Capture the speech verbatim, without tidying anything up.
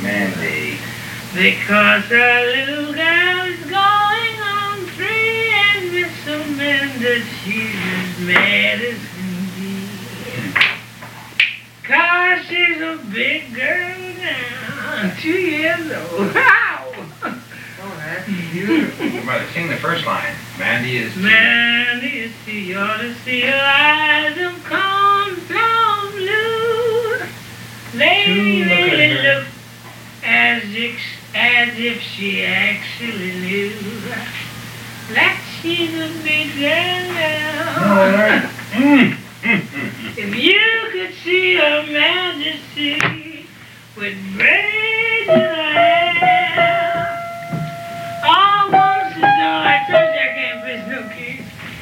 Mandy. Because our little girl is going on three, and Miss Amanda, she's as mad as can be. Cause she's a big girl now, two years old. Wow! Oh, that's beautiful. You better sing the first line. Mandy is... Mandy is too, you ought to see her eyes of cornflower blue. They Two, look at really her. look as if, as if she actually knew that she's a big girl now. No, all right. Mm.